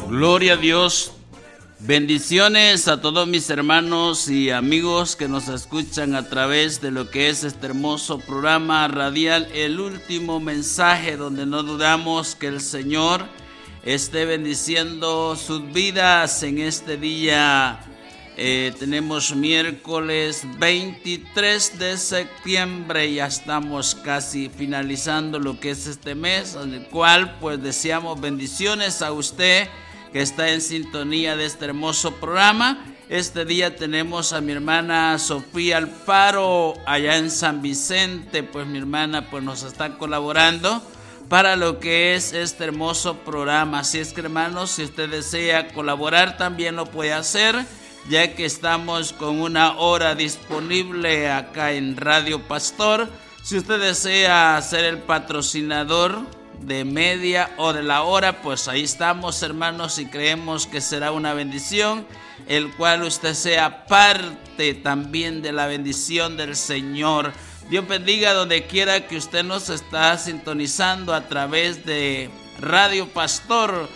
Gloria a Dios. Bendiciones a todos mis hermanos y amigos que nos escuchan a través de lo que es este hermoso programa radial, El Último Mensaje, donde no dudamos que el Señor esté bendiciendo sus vidas en este día. Tenemos miércoles 23 de septiembre, ya estamos casi finalizando lo que es este mes, en el cual pues deseamos bendiciones a usted que está en sintonía de este hermoso programa. Este día tenemos a mi hermana Sofía Alfaro allá en San Vicente, pues mi hermana pues nos está colaborando para lo que es este hermoso programa. Así es que hermanos, si usted desea colaborar también lo puede hacer, ya que estamos con una hora disponible acá en Radio Pastor. Si usted desea ser el patrocinador de media o de la hora, pues ahí estamos hermanos, y creemos que será una bendición el cual usted sea parte también de la bendición del Señor. Dios bendiga donde quiera que usted nos está sintonizando a través de Radio Pastor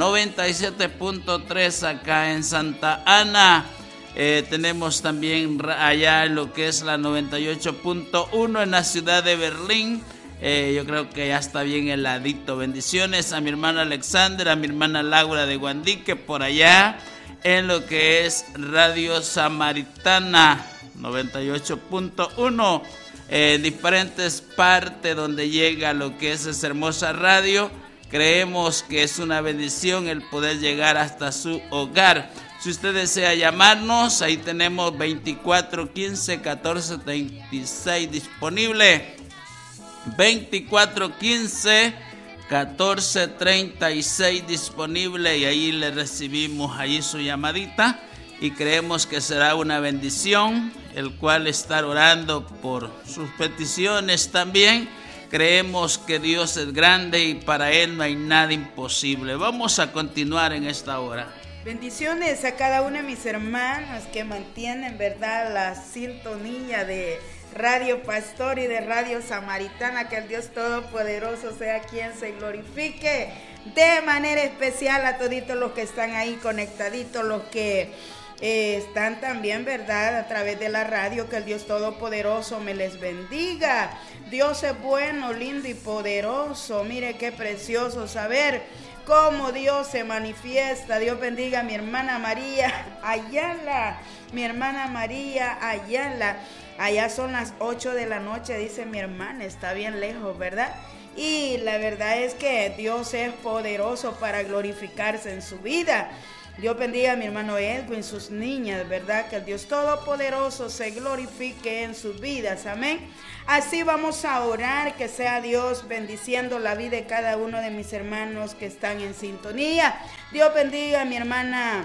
97.3 acá en Santa Ana. Tenemos también allá en lo que es la 98.1 en la ciudad de Berlín. Yo creo que ya está bien heladito. Bendiciones a mi hermana Alexandra, a mi hermana Laura de Guandique por allá en lo que es Radio Samaritana 98.1, diferentes partes donde llega lo que es esa hermosa radio. Creemos que es una bendición el poder llegar hasta su hogar. Si usted desea llamarnos, ahí tenemos 2415-1436 disponible. 2415-1436 disponible, y ahí le recibimos ahí su llamadita, y creemos que será una bendición el cual estar orando por sus peticiones también. Creemos que Dios es grande y para Él no hay nada imposible. Vamos a continuar en esta hora. Bendiciones a cada uno de mis hermanos que mantienen, ¿verdad?, la sintonía de Radio Pastor y de Radio Samaritana. Que el Dios Todopoderoso sea quien se glorifique de manera especial a toditos los que están ahí conectaditos, los que están también, ¿verdad?, a través de la radio. Que el Dios Todopoderoso me les bendiga. Dios es bueno, lindo y poderoso. Mire qué precioso saber cómo Dios se manifiesta. Dios bendiga a mi hermana María Ayala. Mi hermana María Ayala. Allá son las 8 de la noche, dice mi hermana. Está bien lejos, ¿verdad? Y la verdad es que Dios es poderoso para glorificarse en su vida. Dios bendiga a mi hermano Edwin, sus niñas, ¿verdad? Que el Dios Todopoderoso se glorifique en sus vidas, amén. Así vamos a orar, que sea Dios bendiciendo la vida de cada uno de mis hermanos que están en sintonía. Dios bendiga a mi hermana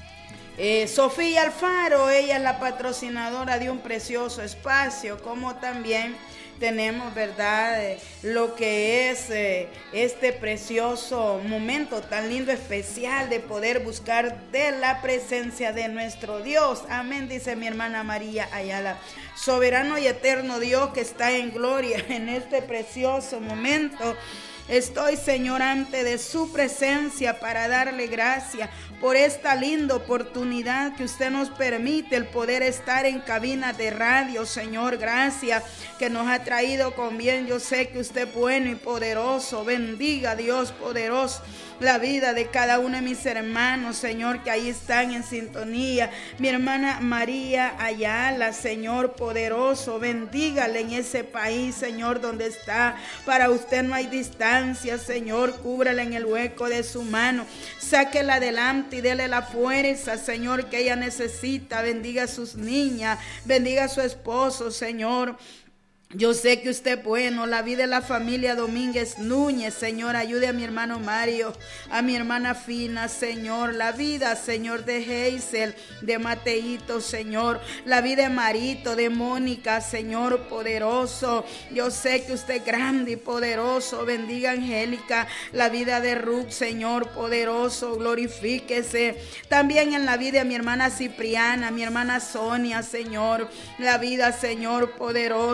Sofía Alfaro. Ella es la patrocinadora de un precioso espacio, como también tenemos, ¿verdad?, lo que es este precioso momento tan lindo, especial, de poder buscar de la presencia de nuestro Dios. Amén, dice mi hermana María Ayala. Soberano y eterno Dios que está en gloria, en este precioso momento estoy, Señor, ante de su presencia para darle gracias por esta linda oportunidad que usted nos permite, el poder estar en cabina de radio. Señor, gracias que nos ha traído con bien. Yo sé que usted es bueno y poderoso. Bendiga, Dios poderoso, la vida de cada uno de mis hermanos, Señor, que ahí están en sintonía. Mi hermana María Ayala, Señor poderoso, bendígale en ese país, Señor, donde está. Para usted no hay distancia, Señor. Cúbrala en el hueco de su mano. Sáquela adelante y dele la fuerza, Señor, que ella necesita. Bendiga a sus niñas, bendiga a su esposo, Señor. Yo sé que usted es bueno. La vida de la familia Domínguez Núñez, Señor, ayude a mi hermano Mario, a mi hermana Fina, Señor. La vida, Señor, de Hazel, de Mateito, Señor. La vida de Marito, de Mónica, Señor poderoso. Yo sé que usted es grande y poderoso. Bendiga a Angélica, la vida de Ruth, Señor poderoso. Glorifíquese también en la vida de mi hermana Cipriana, mi hermana Sonia, Señor. La vida, Señor poderoso, de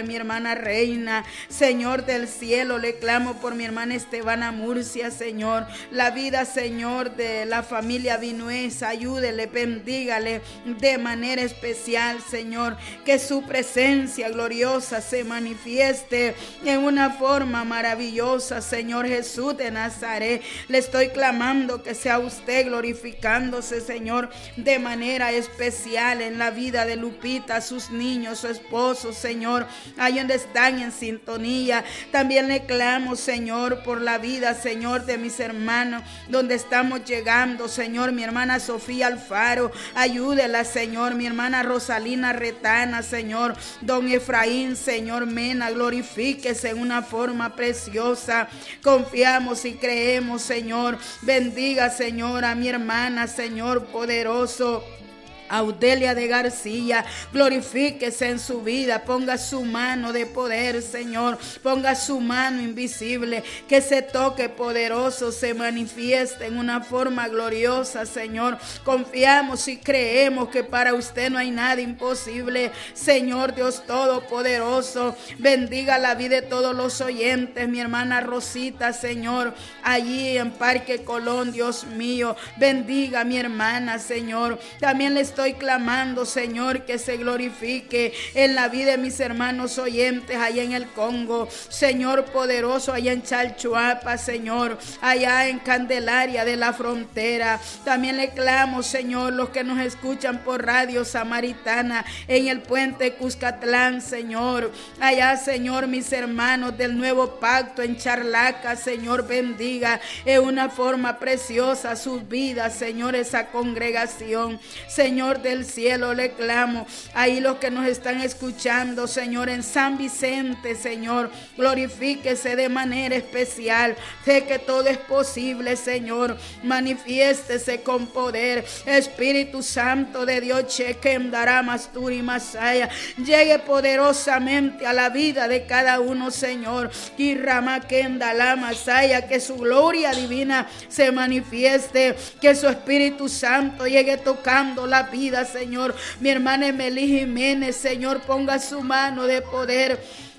mi hermana Reina. Señor del cielo, le clamo por mi hermana Estebana Murcia, Señor. La vida, Señor, de la familia Vinuesa, ayúdele, bendígale de manera especial, Señor. Que su presencia gloriosa se manifieste en una forma maravillosa, Señor Jesús de Nazaret. Le estoy clamando que sea usted glorificándose, Señor, de manera especial en la vida de Lupita, sus niños, su esposo, Señor, ahí donde están en sintonía. También le clamo, Señor, por la vida, Señor, de mis hermanos, donde estamos llegando, Señor, mi hermana Sofía Alfaro, ayúdela, Señor, mi hermana Rosalina Retana, Señor, don Efraín, Señor Mena, glorifíquese en una forma preciosa. Confiamos y creemos, Señor. Bendiga, Señor, a mi hermana, Señor poderoso, Audelia de García, glorifíquese en su vida, ponga su mano de poder, Señor, ponga su mano invisible, que ese toque poderoso se manifieste en una forma gloriosa, Señor. Confiamos y creemos que para usted no hay nada imposible, Señor Dios Todopoderoso. Bendiga la vida de todos los oyentes, mi hermana Rosita, Señor, allí en Parque Colón, Dios mío, bendiga a mi hermana, Señor. También les estoy clamando, Señor, que se glorifique en la vida de mis hermanos oyentes allá en el Congo, Señor poderoso, allá en Chalchuapa, Señor, allá en Candelaria de la Frontera. También le clamo, Señor, los que nos escuchan por Radio Samaritana en el puente Cuscatlán, Señor, allá, Señor, mis hermanos del Nuevo Pacto en Charlaca, Señor, bendiga en una forma preciosa sus vidas, Señor, esa congregación, Señor del cielo, le clamo ahí los que nos están escuchando, Señor, en San Vicente, Señor, glorifíquese de manera especial. Sé que todo es posible, Señor, manifiéstese con poder. Espíritu Santo de Dios, Chequem, Daramasturi, Masaya, llegue poderosamente a la vida de cada uno, Señor. Kirramaquenda, la Masaya, que su gloria divina se manifieste, que su Espíritu Santo llegue tocando la vida, Señor. Mi hermana Emily Jiménez, Señor, ponga su mano de poder.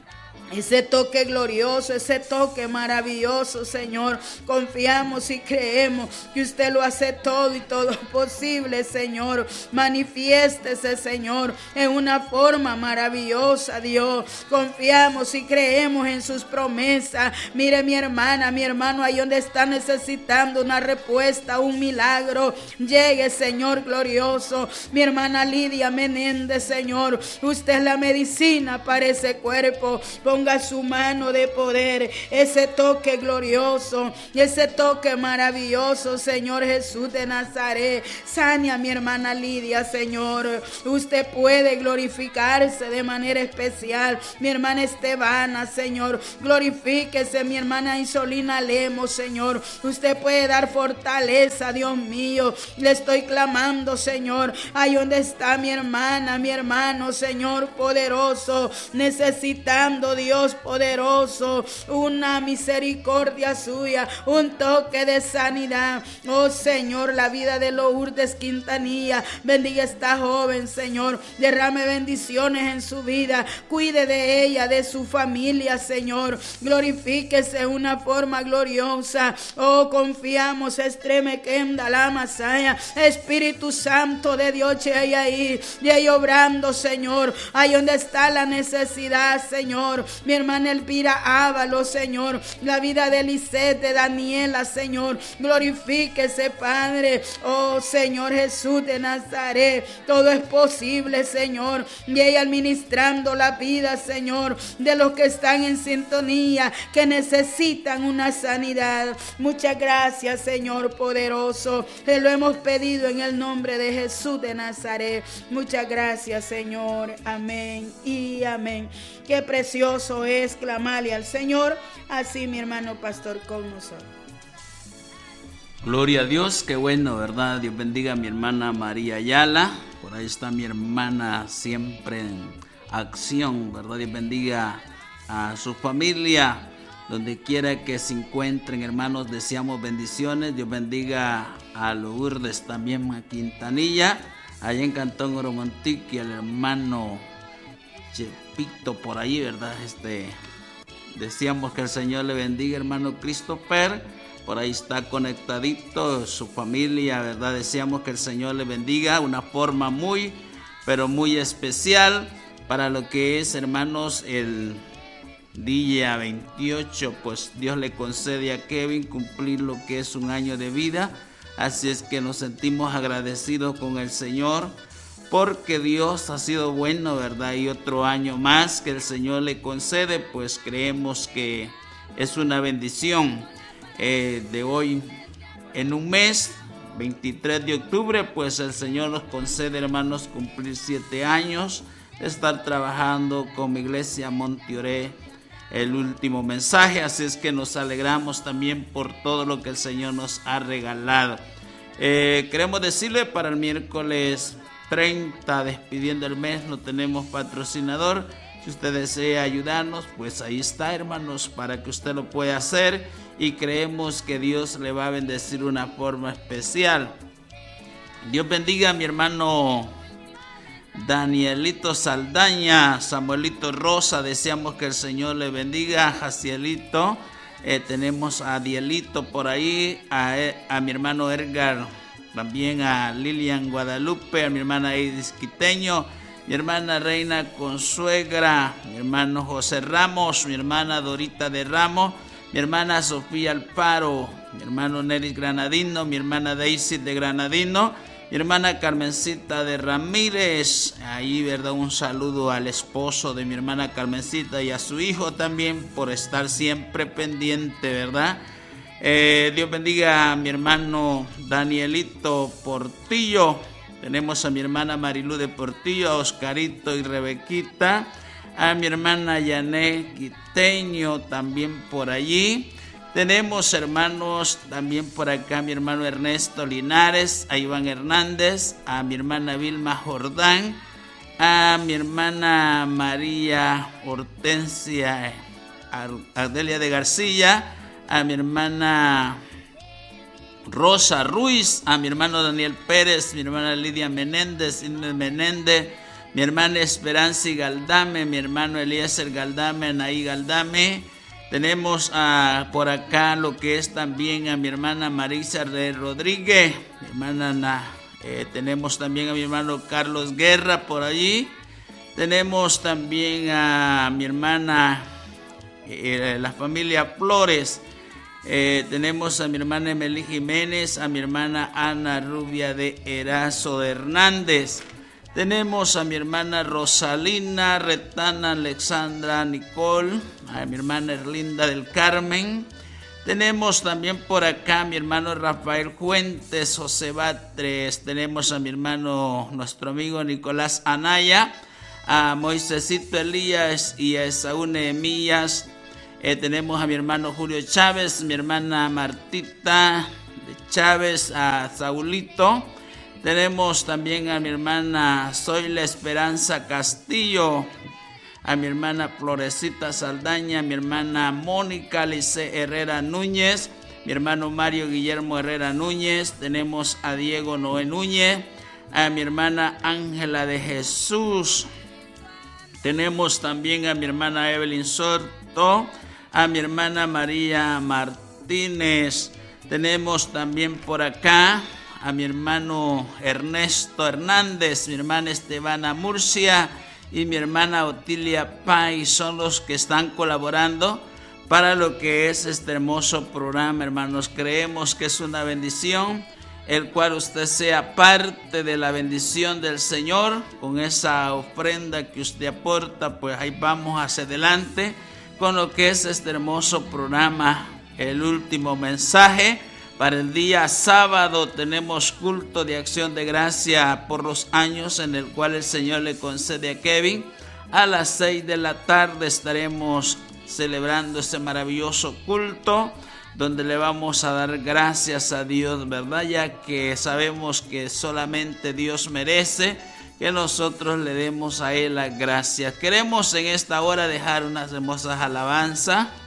Ese toque glorioso, ese toque maravilloso, Señor. Confiamos y creemos que usted lo hace todo y todo posible, Señor. Manifiéstese, Señor, en una forma maravillosa, Dios. Confiamos y creemos en sus promesas. Mire mi hermana, mi hermano, ahí donde está necesitando una respuesta, un milagro. Llegue, Señor glorioso. Mi hermana Lidia Menéndez, Señor, usted es la medicina para ese cuerpo. Ponga su mano de poder, ese toque glorioso, ese toque maravilloso, Señor Jesús de Nazaret. Sane a mi hermana Lidia, Señor. Usted puede glorificarse de manera especial. Mi hermana Estebana, Señor, glorifíquese. Mi hermana Insolina Lemos, Señor, usted puede dar fortaleza, Dios mío. Le estoy clamando, Señor, ahí donde está mi hermana, mi hermano, Señor poderoso, necesitando, Dios poderoso, una misericordia suya, un toque de sanidad. Oh Señor, la vida de Lourdes Quintanilla, bendiga a esta joven, Señor, derrame bendiciones en su vida, cuide de ella, de su familia, Señor, glorifíquese de una forma gloriosa. Oh, confiamos, Estreme Kenda la Masaya, Espíritu Santo de Dios, ahí obrando, Señor, ahí donde está la necesidad, Señor. Mi hermana Elvira Ávalo, Señor, la vida de Lisette, de Daniela, Señor, glorifíquese, Padre. Oh Señor Jesús de Nazaret, todo es posible, Señor, y ella administrando la vida, Señor, de los que están en sintonía, que necesitan una sanidad. Muchas gracias, Señor poderoso, te lo hemos pedido en el nombre de Jesús de Nazaret. Muchas gracias, Señor, amén y amén. Qué precioso es clamarle al Señor, así mi hermano pastor con nosotros. Gloria a Dios, qué bueno, ¿verdad? Dios bendiga a mi hermana María Ayala, por ahí está mi hermana siempre en acción, ¿verdad? Dios bendiga a su familia, donde quiera que se encuentren, hermanos, deseamos bendiciones. Dios bendiga a Lourdes también, a Quintanilla, allá en Cantón Oromontiqui, al hermano Tepito por ahí, ¿verdad? Decíamos que el Señor le bendiga, hermano Christopher. Por ahí está conectadito, su familia, ¿verdad? Deseamos que el Señor le bendiga. Una forma muy, pero muy especial para lo que es, hermanos, el día 28. Pues Dios le concede a Kevin cumplir lo que es un año de vida. Así es que nos sentimos agradecidos con el Señor, porque Dios ha sido bueno, ¿verdad? Y otro año más que el Señor le concede, pues creemos que es una bendición. De hoy en un mes, 23 de octubre, pues el Señor nos concede, hermanos, cumplir 7 años de estar trabajando con mi iglesia Montioré, el último mensaje. Así es que nos alegramos también por todo lo que el Señor nos ha regalado. Queremos decirle, para el miércoles 30, despidiendo el mes, no tenemos patrocinador. Si usted desea ayudarnos, pues ahí está, hermanos, para que usted lo pueda hacer, y creemos que Dios le va a bendecir de una forma especial. Dios bendiga a mi hermano Danielito Saldaña, Samuelito Rosa, deseamos que el Señor le bendiga. Jacielito, tenemos a Dielito por ahí, a mi hermano Edgar, también a Lilian Guadalupe, a mi hermana Edis Quiteño, mi hermana Reina Consuegra, mi hermano José Ramos, mi hermana Dorita de Ramos, mi hermana Sofía Alparo, mi hermano Neris Granadino, mi hermana Daisy de Granadino, mi hermana Carmencita de Ramírez. Ahí, ¿verdad? Un saludo al esposo de mi hermana Carmencita y a su hijo también por estar siempre pendiente, ¿verdad? Dios bendiga a mi hermano Danielito Portillo. Tenemos a mi hermana Marilú de Portillo, a Oscarito y Rebequita, a mi hermana Yané Quiteño también por allí. Tenemos, hermanos, también por acá mi hermano Ernesto Linares, a Iván Hernández, a mi hermana Vilma Jordán, a mi hermana María Hortensia Ardelia de García, a mi hermana Rosa Ruiz, a mi hermano Daniel Pérez, mi hermana Lidia Menéndez, Inés Menéndez, mi hermana Esperanza Galdame, mi hermano Eliezer Galdame, Anaí Galdame. Tenemos por acá lo que es también a mi hermana Marisa Rodríguez, mi hermana Ana. Tenemos también a mi hermano Carlos Guerra por allí. Tenemos también a mi hermana, la familia Flores. Tenemos a mi hermana Emily Jiménez, a mi hermana Ana Rubia de Erazo de Hernández. Tenemos a mi hermana Rosalina Retana Alexandra Nicole, a mi hermana Erlinda del Carmen. Tenemos también por acá a mi hermano Rafael Fuentes, José Batres. Tenemos a mi hermano, nuestro amigo Nicolás Anaya, a Moisésito Elías y a Esaú Nehemías. Tenemos a mi hermano Julio Chávez, mi hermana Martita de Chávez, a Saulito. Tenemos también a mi hermana Zoila Esperanza Castillo, a mi hermana Florecita Saldaña, a mi hermana Mónica Lice Herrera Núñez, mi hermano Mario Guillermo Herrera Núñez. Tenemos a Diego Noé Núñez, a mi hermana Ángela de Jesús. Tenemos también a mi hermana Evelyn Soto, a mi hermana María Martínez. Tenemos también por acá a mi hermano Ernesto Hernández, mi hermana Estebana Murcia y mi hermana Otilia Pay. Son los que están colaborando para lo que es este hermoso programa, hermanos. Creemos que es una bendición el cual usted sea parte de la bendición del Señor. Con esa ofrenda que usted aporta, pues ahí vamos hacia adelante con lo que es este hermoso programa, el último mensaje. Para el día sábado tenemos culto de acción de gracia por los años en el cual el Señor le concede a Kevin. A las 6 de la tarde estaremos celebrando este maravilloso culto, donde le vamos a dar gracias a Dios, ¿verdad? Ya que sabemos que solamente Dios merece que nosotros le demos a Él las gracias. Queremos en esta hora dejar unas hermosas alabanzas